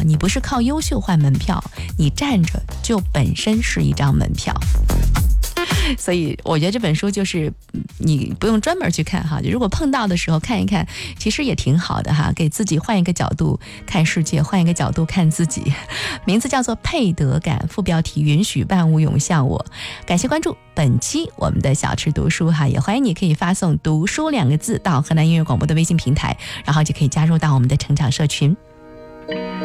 你不是靠优秀换门票，你站着就本身是一张门票。所以我觉得这本书就是你不用专门去看哈，如果碰到的时候看一看，其实也挺好的哈，给自己换一个角度看世界，换一个角度看自己。名字叫做配得感，副标题允许万物涌向我。感谢关注本期我们的小吃读书哈，也欢迎你可以发送读书2个字到河南音乐广播的微信平台，然后就可以加入到我们的成长社群。